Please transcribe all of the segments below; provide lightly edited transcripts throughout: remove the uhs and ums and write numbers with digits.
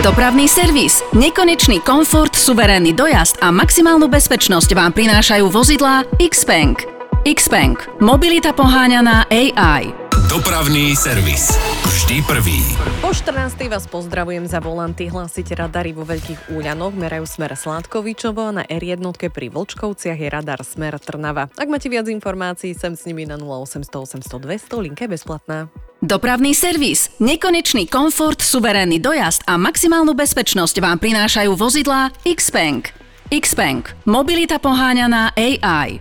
Dopravný servis, nekonečný komfort, suverénny dojazd a maximálnu bezpečnosť vám prinášajú vozidlá Xpeng. Xpeng. Mobilita poháňaná AI. Dopravný servis. Vždy prvý. Po 14. vás pozdravujem za volanty. Hlásite radary vo Veľkých Úľanoch, merajú smer Sládkovičovo a na R1 pri Vlčkovciach je radar smer Trnava. Ak máte viac informácií, sem s nimi na 0800 800 200, linka je bezplatná. Dopravný servis, nekonečný komfort, suverénny dojazd a maximálnu bezpečnosť vám prinášajú vozidlá Xpeng. Xpeng. Mobilita poháňaná AI.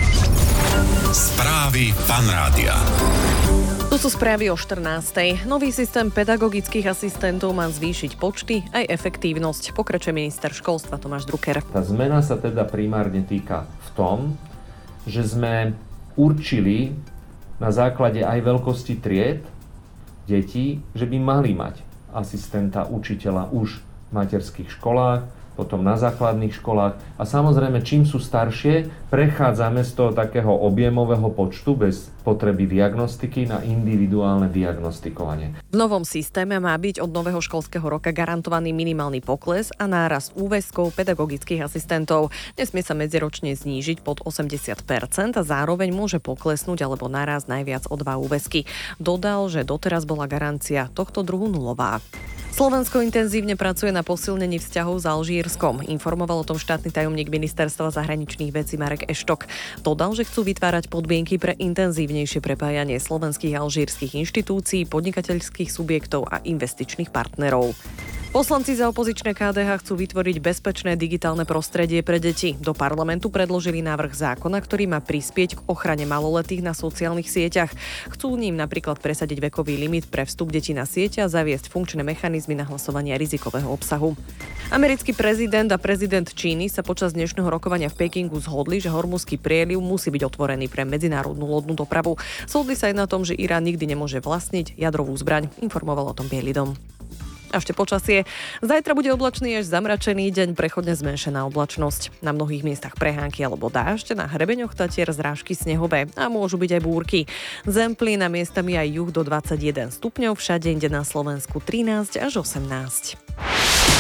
Správy Fanrádia. Tu sú správy o 14. Nový systém pedagogických asistentov má zvýšiť počty aj efektívnosť. Pokračuje minister školstva Tomáš Drucker. Tá zmena sa teda primárne týka v tom, že sme určili na základe aj veľkosti tried detí, že by mali mať asistenta učiteľa už v materských školách, potom na základných školách a samozrejme, čím sú staršie, prechádzame z toho takého objemového počtu bez potreby diagnostiky na individuálne diagnostikovanie. V novom systéme má byť od nového školského roka garantovaný minimálny pokles a nárast úväzkov pedagogických asistentov. Nesmie sa medziročne znížiť pod 80% a zároveň môže poklesnúť alebo narásť najviac o 2 úväzky. Dodal, že doteraz bola garancia tohto druhu nulová. Slovensko intenzívne pracuje na posilnení vzťahov s Alžírskom. Informoval o tom štátny tajomník ministerstva zahraničných vecí Marek Eštok. Dodal, že chcú vytvárať podmienky pre intenzívnejšie prepájanie slovenských a alžírskych inštitúcií, podnikateľských subjektov a investičných partnerov. Poslanci za opozičné KDH chcú vytvoriť bezpečné digitálne prostredie pre deti. Do parlamentu predložili návrh zákona, ktorý má prispieť k ochrane maloletých na sociálnych sieťach. Chcú ním napríklad presadiť vekový limit pre vstup detí na sieť a zaviesť funkčné mechanizmy nahlasovania rizikového obsahu. Americký prezident a prezident Číny sa počas dnešného rokovania v Pekingu zhodli, že Hormuzský prieliv musí byť otvorený pre medzinárodnú lodnú dopravu. Zhodli sa aj na tom, že Irán nikdy nemôže vlastniť jadrovú zbraň, informoval o tom Biely dom. A ešte počasie. Zajtra bude oblačný až zamračený deň, prechodne zmenšená oblačnosť. Na mnohých miestach prehánky alebo dážď, na hrebeňoch Tatier zrážky snehové a môžu byť aj búrky. Zemplí na miestami aj juh do 21 stupňov, všade inde na Slovensku 13 až 18.